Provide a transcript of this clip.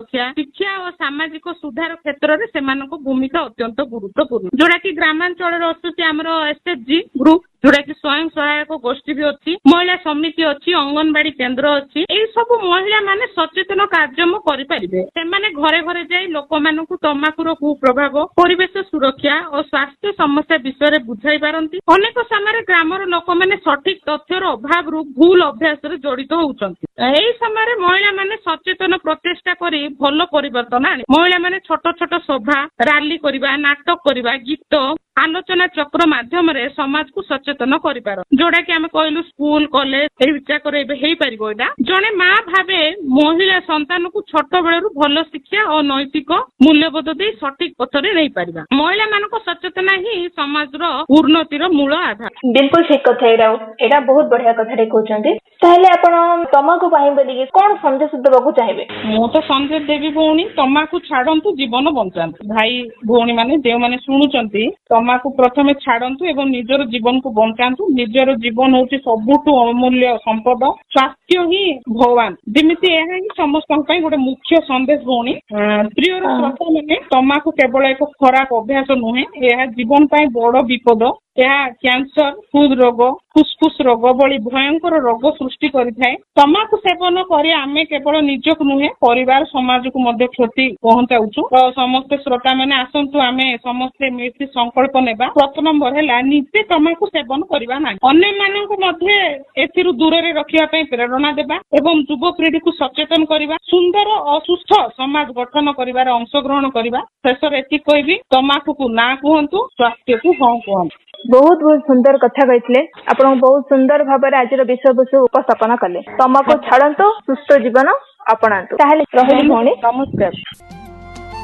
ଶିକ୍ଷା ଓ ସାମାଜିକ ସୁଧାର କ୍ଷେତ୍ରରେ ସେମାନଙ୍କ ଭୂମିକା ଅତ୍ୟନ୍ତ ଗୁରୁତ୍ୱପୂର୍ଣ୍ଣ, ଯୋଉଟା କି ଗ୍ରାମାଞ୍ଚଳରେ ଆସୁଛି ଆମର SHG ଗ୍ରୁପ, ଯୋଉଟା କି ସ୍ୱୟଂ ସହାୟକ ଗୋଷ୍ଠୀ ବି ଅଛି, ମହିଳା ସମିତି ଅଛି, ଅଙ୍ଗନବାଡି କେନ୍ଦ୍ର ଅଛି। ଏଇ ସବୁ ମହିଳା ମାନେ ସଚେତନ କାର୍ଯ୍ୟକ୍ରମ କରିପାରିବେ। ସେମାନେ ଘରେ ଘରେ ଯାଇ ଲୋକମାନଙ୍କୁ ତମାଖୁର କୁପ୍ରଭାବ, ପରିବେଶ ସୁରକ୍ଷା ଓ ସ୍ୱାସ୍ଥ୍ୟ ସମସ୍ୟା ବିଷୟରେ ବୁଝାଇ ପାରନ୍ତି। ଅନେକ ସମୟରେ ଗ୍ରାମର ଲୋକମାନେ ସଠିକ ତଥ୍ୟର ଅଭାବରୁ ଭୁଲ ଅଭ୍ୟାସରେ ଜଡିତ ହଉଛନ୍ତି। ଏହି ସମୟରେ ମହିଳା ମାନେ ସଚେତନ ପ୍ରଚେଷ୍ଟା କରି ଭଲ ପରିବର୍ତ୍ତନ ଆଣି ମହିଳା ମାନେ ଛୋଟ ଛୋଟ ସଭା, ରାଲି କରିବା, ନାଟକ କରିବା, ଗୀତ, ଆଲୋଚନା ଚକ୍ର ମାଧ୍ୟମରେ ସମାଜକୁ ସଚେତନ କରିପାର, ଯୋଉଟା କି ଆମେ କହିଲୁ ସ୍କୁଲ, କଲେଜ ଏଇ ବିଚାରରେ ଏବେ ହେଇପାରିବ। ଏଇଟା ଜଣେ ମା ଭାବେ ମହିଳା ସନ୍ତାନକୁ ଛୋଟ ବେଳରୁ ଭଲ ଶିକ୍ଷା ଓ ନୈତିକ ମୂଲ୍ୟବୋଧ ଦେଇ ସଠିକ ପଥରେ ନେଇପାରିବା। ମହିଳା ମାନଙ୍କ ସଚେତନ ହିଁ ସମାଜର ଉନ୍ନତିର ମୂଳ ଆଧାର। ବିଲକୁଲ ଠିକ କଥା। ଏଇଟା ବହୁତ ବଢିଆ କଥାଟେ କହୁଛନ୍ତି। ତାହେଲେ ଆପଣ ତମାଖୁ ପାଇଁ ବୋଲିକି କଣ ସନ୍ଦେଶ ଦେବାକୁ ଚାହିଁବେ? ମୁଁ ତ ସନ୍ଦେଶ ଦେବି ଭଉଣୀ, ତମାଖୁ ଛାଡନ୍ତୁ, ଜୀବନ ବଞ୍ଚାନ୍ତୁ। ଭାଇ ଭଉଣୀ ମାନେ ଯେଉଁମାନେ ଶୁଣୁଛନ୍ତି, ତମାଖୁ ପ୍ରଥମେ ଛାଡନ୍ତୁ ଏବଂ ନିଜର ଜୀବନକୁ ବଞ୍ଚାନ୍ତୁ। ନିଜର ଜୀବନ ହଉଛି ସବୁଠୁ ଅମୂଲ୍ୟ ସମ୍ପଦ। ସ୍ୱାସ୍ଥ୍ୟ ହିଁ ଭଗବାନ, ଯେମିତି ଏହା ହିଁ ସମସ୍ତଙ୍କ ପାଇଁ ଗୋଟେ ମୁଖ୍ୟ ସନ୍ଦେଶ ଭଉଣୀ। ପ୍ରିୟର ଶ୍ରୋତା ମାନେ, ତମାଖୁ କେବଳ ଏକ ଖରାପ ଅଭ୍ୟାସ ନୁହେଁ, ଏହା ଜୀବନ ପାଇଁ ବଡ ବିପଦ। ଏହା କ୍ୟାନ୍ସର, ହୃଦ ରୋଗ, ଫୁସଫୁସ ରୋଗ ଭଳି ଭୟଙ୍କର ରୋଗ ସୃଷ୍ଟି କରିଥାଏ। ତମାଖୁ ସେବନ କରି ଆମେ କେବଳ ନିଜକୁ ନୁହେଁ, ପରିବାର ସମାଜକୁ ମଧ୍ୟ କ୍ଷତି ପହଞ୍ଚାଉଛୁ। ତ ସମସ୍ତେ ଶ୍ରୋତା ମାନେ ଆସନ୍ତୁ, ଆମେ ସମସ୍ତେ ମିଶି ସଂକଳ୍ପ ନେବା। ପ୍ରଥମ ନମ୍ବର ହେଲା ନିଜେ ତମାଖୁ ସେବନ କରିବା ନାହିଁ, ଅନ୍ୟମାନଙ୍କୁ ମଧ୍ୟ ଏଥିରୁ ଦୂରରେ ରଖିବା ପାଇଁ ପ୍ରେରଣା ଦେବା ଏବଂ ଯୁବପିଢିକୁ ସଚେତନ କରିବା, ସୁନ୍ଦର ଓ ସୁସ୍ଥ ସମାଜ ଗଠନ କରିବାରେ ଅଂଶଗ୍ରହଣ କରିବା। ଶେଷରେ ଏତିକି କହିବି, ତମାଖୁକୁ ନା କୁହନ୍ତୁ, ସ୍ୱାସ୍ଥ୍ୟକୁ ହଁ କୁହନ୍ତୁ। ବହୁତ ବହୁତ ସୁନ୍ଦର କଥା କହିଥିଲେ। ଆପଣ ବହୁତ ସୁନ୍ଦର ଭାବରେ ଆଜିର ବିଷୟବସ୍ତୁ ଉପସ୍ଥାପନ କଲେ। ତମାଖୁ ଛାଡନ୍ତୁ, ସୁସ୍ଥ ଜୀବନ ଆପଣାନ୍ତୁ। ତାହେଲେ ରହିଲି ଭଉଣୀ, ନମସ୍କାର।